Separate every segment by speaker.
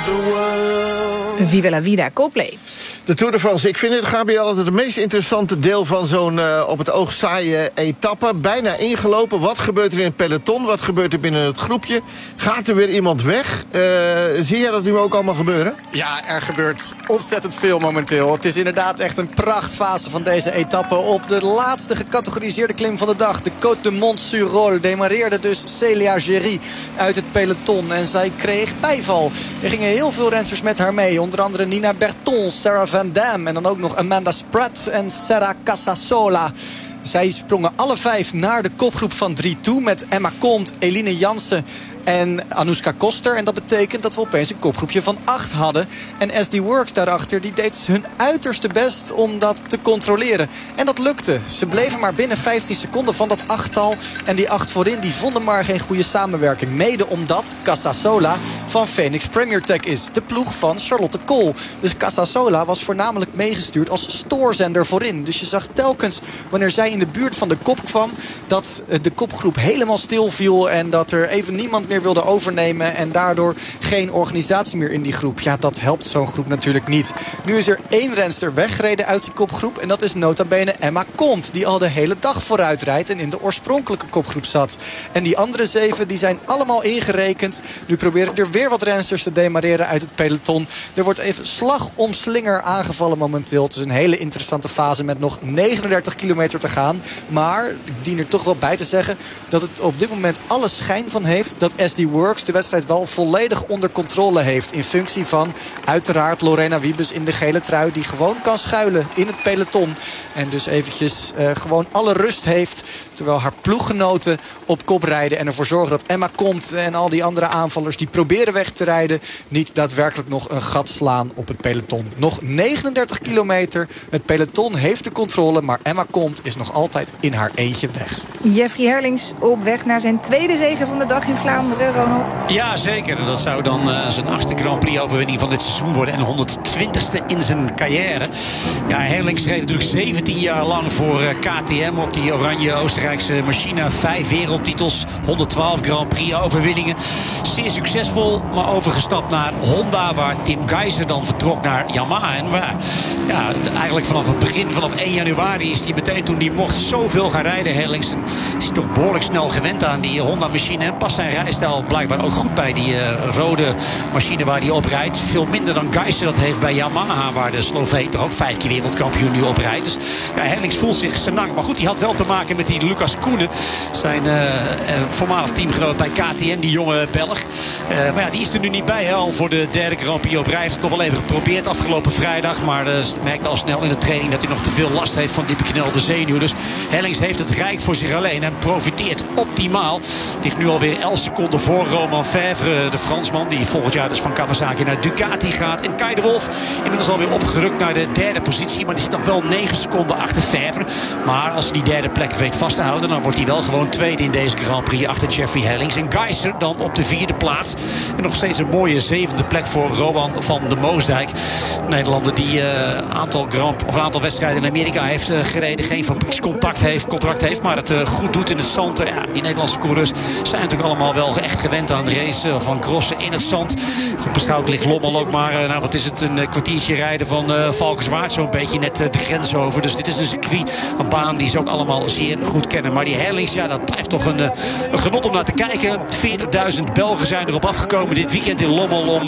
Speaker 1: other world.
Speaker 2: Viva la vida, Coldplay.
Speaker 3: De Tour de France. Ik vind het, Gabriel, altijd het meest interessante deel van zo'n op het oog saaie etappe. Bijna ingelopen. Wat gebeurt er in het peloton? Wat gebeurt er binnen het groepje? Gaat er weer iemand weg? Zie jij dat nu ook allemaal gebeuren?
Speaker 4: Ja, er gebeurt ontzettend veel momenteel. Het is inderdaad echt een prachtfase van deze etappe. Op de laatste gecategoriseerde klim van de dag, de Côte de Mont-sur-Rol, demareerde dus Célia Géry uit het peloton. En zij kreeg bijval. Er gingen heel veel rensters met haar mee. Onder andere Nina Berton, Sarah Van Dam en dan ook nog Amanda Spratt en Serra Casasola. Zij sprongen alle 5 naar de kopgroep van 3 toe met Emma Comte, Eline Jansen en Anouska Koster. En dat betekent dat we opeens een kopgroepje van 8 hadden. En SD Worx daarachter, die deed hun uiterste best om dat te controleren. En dat lukte. Ze bleven maar binnen 15 seconden van dat 8-tal. En die 8 voorin, die vonden maar geen goede samenwerking. Mede omdat Casasola van Phoenix Premier Tech is. De ploeg van Charlotte Kool. Dus Casasola was voornamelijk meegestuurd als stoorzender voorin. Dus je zag telkens, wanneer zij in de buurt van de kop kwam, dat de kopgroep helemaal stil viel. En dat er even niemand meer wilde overnemen en daardoor geen organisatie meer in die groep. Ja, dat helpt zo'n groep natuurlijk niet. Nu is er 1 renster weggereden uit die kopgroep en dat is nota bene Emma Comte, die al de hele dag vooruit rijdt en in de oorspronkelijke kopgroep zat. En die andere 7 die zijn allemaal ingerekend. Nu proberen er weer wat rensters te demareren uit het peloton. Er wordt even slag om slinger aangevallen momenteel. Het is een hele interessante fase met nog 39 kilometer te gaan. Maar ik dien er toch wel bij te zeggen dat het op dit moment alle schijn van heeft dat SD Worx de wedstrijd wel volledig onder controle heeft. In functie van uiteraard Lorena Wiebes in de gele trui, die gewoon kan schuilen in het peloton. En dus eventjes gewoon alle rust heeft. Terwijl haar ploeggenoten op kop rijden. En ervoor zorgen dat Emma Comte en al die andere aanvallers die proberen weg te rijden, niet daadwerkelijk nog een gat slaan op het peloton. Nog 39 kilometer. Het peloton heeft de controle. Maar Emma Comte is nog altijd in haar eentje weg.
Speaker 2: Jeffrey Herlings op weg naar zijn tweede zege van de dag in Vlaanderen, Ronald.
Speaker 5: Ja, zeker. Dat zou dan zijn 8e Grand Prix-overwinning van dit seizoen worden. En de 120ste in zijn carrière. Ja, Herlings reed natuurlijk 17 jaar lang voor KTM op die oranje Oostenrijkse machine. 5 wereldtitels, 112 Grand Prix-overwinningen. Zeer succesvol, maar overgestapt naar Honda, waar Tim Geiser dan vertrok naar Yamaha. En maar, ja, eigenlijk vanaf het begin, vanaf 1 januari is hij meteen, toen hij mocht, zoveel gaan rijden. Herlings is hij toch behoorlijk snel gewend aan die Honda-machine. En past zijn rijstijl blijkbaar ook goed bij die rode machine waar hij op rijdt. Veel minder dan Geiser dat heeft bij Yamaha, waar de Sloveen toch ook 5 keer wereldkampioen nu op rijdt. Dus ja, Herlings voelt zich senang. Maar goed, hij had wel te maken met die Lucas Koenen, zijn voormalig teamgenoot bij KTM, die jonge Belg. Maar ja, die is er nu niet bij, hè, al voor de 3e Grand Prix op rij. Hij heeft het nog wel even geprobeerd afgelopen vrijdag. Maar merkte al snel in de training dat hij nog te veel last heeft van die beknelde zenuw. Dus Herlings heeft het rijk voor zich alleen en profiteert optimaal. Ligt nu alweer 11 seconden voor Romain Fèvre, de Fransman, die volgend jaar dus van Kawasaki naar Ducati gaat. En Kai de Wolf inmiddels alweer opgerukt naar de 3e positie. Maar die zit nog wel 9 seconden achter Fèvre. Maar als hij die 3e plek weet vast te houden, dan wordt hij wel gewoon 2e in deze Grand Prix achter Jeffrey Herlings. En Geiser dan op de 4e plaats. En nog steeds een mooie 7e plek voor Rowan van de Moosdijk. Een Nederlander die een aantal wedstrijden in Amerika heeft gereden. Geen fabriekscontract heeft, maar het goed doet in het zand. Ja, die Nederlandse coureurs zijn natuurlijk allemaal wel echt gewend aan de race van crossen in het zand. Goed beschouwd ligt Lommel ook maar, wat is het, een kwartiertje rijden van Valkenswaard. Zo'n beetje net de grens over. Dus dit is een circuit, een baan die ze ook allemaal zeer goed kennen. Maar die Herlings, ja, dat blijft toch een genot om naar te kijken. 40.000 Belgen zijn erop afgekomen dit weekend in Lommel om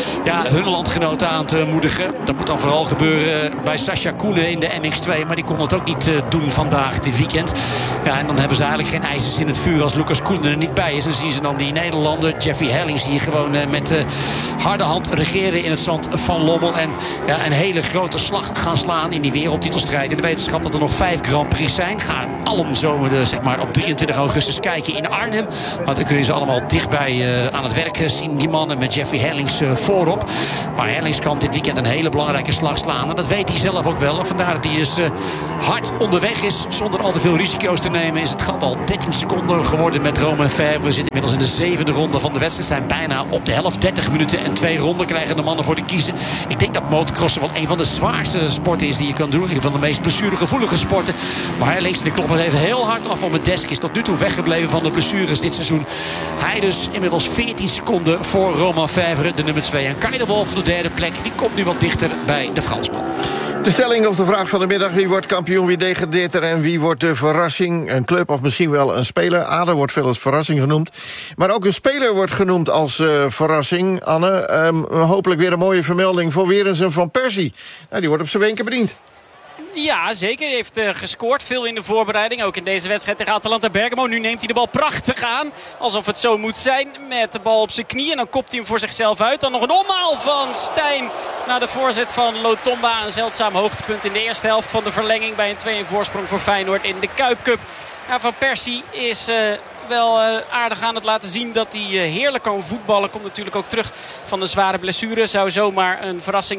Speaker 5: hun landgenoten aan te moedigen. Dat moet dan vooral gebeuren bij Sascha Koenen in de MX2. Maar die kon het ook niet doen vandaag, dit weekend. Ja, en dan hebben ze eigenlijk geen ijzers in het vuur als Lucas Koenen er niet bij is. En zien ze dan die Nederlander Jeffrey Herlings hier gewoon met harde hand regeren in het zand van Lommel. En ja, een hele grote slag gaan slaan in die wereldtitelstrijd. In de wetenschap dat er nog 5 Grand Prix zijn. Gaan allen zomer zeg maar op 23 augustus kijken in Arnhem. Maar dan kun je ze allemaal dichtbij aan het werk zien. Die mannen met Jeffrey Herlings voorop. Maar Herlings kan dit weekend een hele belangrijke slag slaan. En dat weet hij zelf ook wel. En vandaar dat hij dus hard onderweg is. Zonder al te veel risico's te nemen is het gat al 13 seconden geworden met Romain Fèvre. We zitten inmiddels in de 7e ronde van de wedstrijd. Zijn bijna op de helft. 30 minuten en 2 ronden krijgen de mannen voor de kiezen. Ik denk dat motocrossen wel een van de zwaarste sporten is die je kan doen. Een van de meest blessuregevoelige sporten. Maar hij links in de klopper heeft heel hard af op het desk. Is tot nu toe weggebleven van de blessures dit seizoen. Hij dus inmiddels 14 seconden voor Romain Fèvre, de nummer 2. En Kai de Wolf op de 3e plek. Die komt nu wat dichter bij de Fransman.
Speaker 3: De stelling of de vraag van de middag: wie wordt kampioen, wie degradeert er en wie wordt de verrassing? Een club of misschien wel een speler. ADO wordt veel als verrassing genoemd. Maar ook een speler wordt genoemd als verrassing. Anne, hopelijk weer een mooie vermelding voor Werensen van Persie. Nou, die wordt op zijn wenken bediend.
Speaker 1: Ja, zeker. Hij heeft gescoord. Veel in de voorbereiding. Ook in deze wedstrijd tegen Atalanta Bergamo. Nu neemt hij de bal prachtig aan. Alsof het zo moet zijn. Met de bal op zijn knie. En dan kopt hij hem voor zichzelf uit. Dan nog een omhaal van Stijn naar de voorzet van Lotomba. Een zeldzaam hoogtepunt in de eerste helft van de verlenging. Bij een 2-1 voorsprong voor Feyenoord in de Kuip Cup. Ja, Van Persie is wel aardig aan het laten zien dat hij heerlijk kan voetballen. Komt natuurlijk ook terug van de zware blessure. Zou zomaar een verrassing